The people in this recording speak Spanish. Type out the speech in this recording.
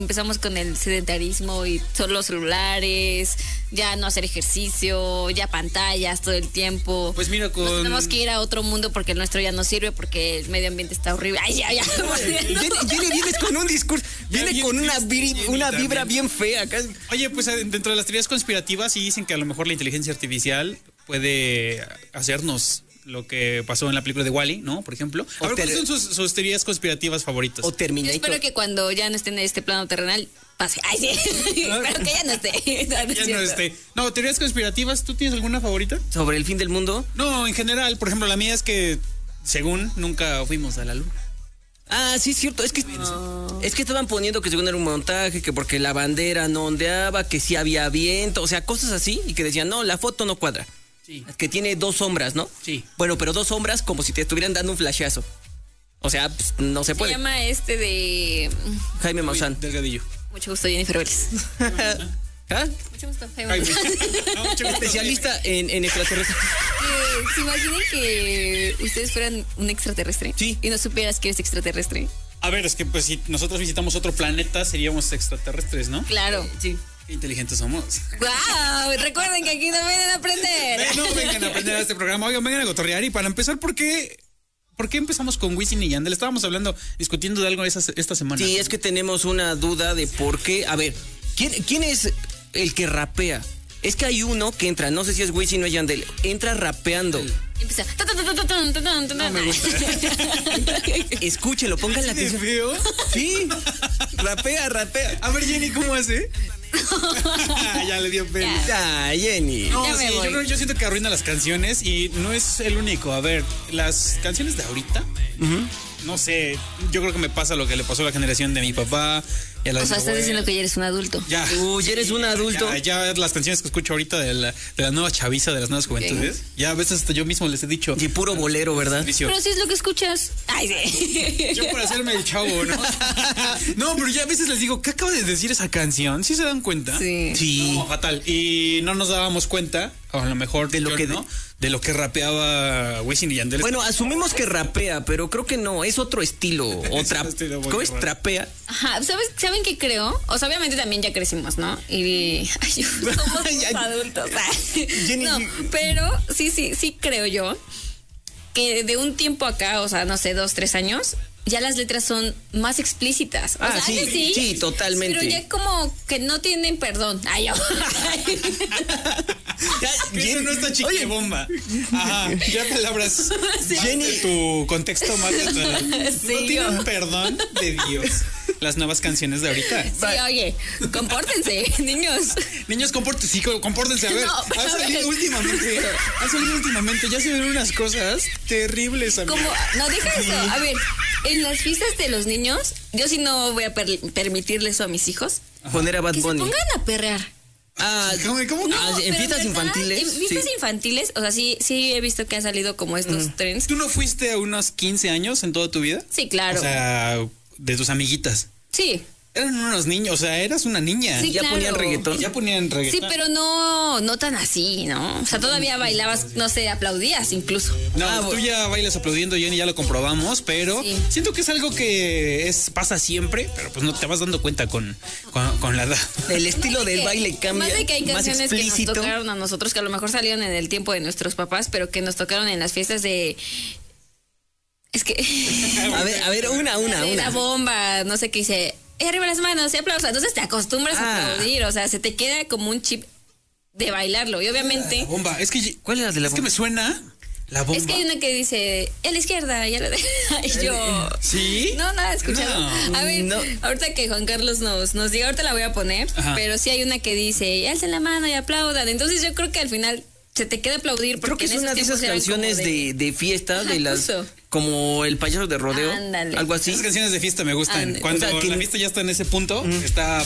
empezamos con el sedentarismo y solo celulares, ya no hacer ejercicio, ya pantallas todo el tiempo. Pues mira, Nos tenemos que ir a otro mundo porque el nuestro ya no sirve, porque el medio ambiente está horrible. Ay, ya. Vienes con un discurso, viene con una vibra bien fea. Oye, pues dentro de las teorías conspirativas sí dicen que a lo mejor la inteligencia artificial puede hacernos lo que pasó en la película de Wall-E, ¿no? Por ejemplo. A ver, ¿cuáles son sus teorías conspirativas favoritas? O Terminator. Yo espero que cuando ya no esté en este plano terrenal pase. Ay, sí. Espero que ya no esté. Ya no esté. No, teorías conspirativas, ¿tú tienes alguna favorita? ¿Sobre el fin del mundo? No, en general, por ejemplo, la mía es que según nunca fuimos a la luna. Ah, sí, es cierto. Es que estaban poniendo que según era un montaje, que porque la bandera no ondeaba, que sí había viento, o sea, cosas así, y que decían, no, la foto no cuadra. Sí. Que tiene 2 sombras, ¿no? Sí. Bueno, pero 2 sombras como si te estuvieran dando un flashazo. O sea, pues, no se puede. Se llama de... Jaime Maussan. Delgadillo. Mucho gusto, Jennifer Vélez. ¿Ah? Mucho gusto, Jaime Maussan. No, mucho gusto. Especialista en extraterrestres. ¿Se imaginen que ustedes fueran un extraterrestre? Sí. Y no supieras que eres extraterrestre. A ver, es que pues si nosotros visitamos otro planeta seríamos extraterrestres, ¿no? Claro. Sí. Qué inteligentes somos. ¡Wow! Recuerden que aquí no vienen a aprender. No vengan a aprender a este programa. Oigan, vengan a cotorrear. Y para empezar, ¿por qué empezamos con Wisin y Yandel? Estábamos discutiendo de algo esta semana. Sí, es que tenemos una duda de por qué. A ver, ¿quién es el que rapea? Es que hay uno que entra, no sé si es Wisin o es Yandel, entra rapeando. Y empieza. No me gusta. Escúchelo, pongan la ¿De atención. feo? Sí, rapea. A ver, Jenny, ¿cómo hace? Ya le dio pena. Ya, Jenny. No, Ya sí, me voy. yo siento que arruina las canciones y no es el único. A ver, las canciones de ahorita, no sé, yo creo que me pasa lo que le pasó a la generación de mi papá. Y a la O de sea, mi estás abuela. diciendo que ya eres un adulto. Ya. Uy, eres un adulto. Ya las canciones que escucho ahorita de la nueva chaviza, de las nuevas juventudes, ya a veces hasta yo mismo les he dicho. Y puro bolero, ¿verdad? Vicio. Pero si es lo que escuchas. Ay, sí. Yo por hacerme el chavo, ¿no? No, pero ya a veces les digo, ¿qué acaba de decir esa canción? ¿Sí se dan cuenta? Sí. Sí. No, fatal. Y no nos dábamos cuenta, a lo mejor De lo yo que- no, de lo que rapeaba Wisin y Yandel. Bueno, asumimos que rapea, pero creo que no, es otro estilo. otro estilo muy ¿Cómo es? raro. Trapea. Ajá, ¿saben qué creo? O sea, obviamente también ya crecimos, ¿no? Y ay, somos adultos. Jenny, No, pero sí creo yo que de un tiempo acá, o sea, no sé, 2, 3 años, ya las letras son más explícitas. O sea, Sí, antes sí, totalmente. Pero ya como que no tienen perdón. Ay, yo. Eso no está chiquibomba. Ajá, ya palabras. Sí. Jenny, tu contexto más de Sí, no tienen yo. perdón de Dios. Las nuevas canciones de ahorita. Sí, oye, compórtense, niños. Niños, compórtense. A ver, No, pero han a ver. salido últimamente. Ya se ven unas cosas terribles, amigo. Como, no, deja eso. A ver, en las fiestas de los niños, yo sí no voy a permitirle eso a mis hijos. Poner a Bad Que se Bunny. pongan a perrear. Ah, ¿Cómo que? Ah, en Pero fiestas ¿verdad? infantiles. En fiestas Sí. infantiles, o sea, sí he visto que han salido como estos trends. ¿Tú no fuiste a unos 15 años en toda tu vida? Sí, claro. O sea, de tus amiguitas. Sí. Eran unos niños, o sea, eras una niña. Sí, Ya claro. ponían reggaetón. Ya ponían reggaetón. Sí, pero no tan así, ¿no? O sea, todavía bailabas, no sé, aplaudías incluso. No, tú ya bailas aplaudiendo, Jenny, ya lo comprobamos, pero Sí. siento que es algo que pasa siempre, pero pues no te vas dando cuenta con la edad. El estilo del Que- baile cambia. Más de que hay más canciones que explícito. nos tocaron a nosotros, que a lo mejor salieron en el tiempo de nuestros papás, pero que nos tocaron en las fiestas de... Es que... A ver, una. de la bomba, no sé qué dice... arriba las manos y aplausos. Entonces te acostumbras a aplaudir, o sea, se te queda como un chip de bailarlo. Y obviamente... La bomba, es que... ¿Cuál era la de la Es que bomba? me suena la bomba. Es que hay una que dice, a la izquierda, ya lo de... Y yo... ¿Sí? No, nada, escuchado. No. A ver, No. ahorita que Juan Carlos nos diga, ahorita la voy a poner, Ajá. pero sí hay una que dice, alcen la mano y aplaudan. Entonces yo creo que al final se te queda aplaudir. Creo que porque es en una de esos esas tiempos eran canciones como de fiesta, de Ajá, las... justo. Como el payaso de rodeo. Ándale. Algo así. Esas canciones de fiesta me gustan. Ándale. Cuando O sea, que- la fiesta ya está en ese punto, está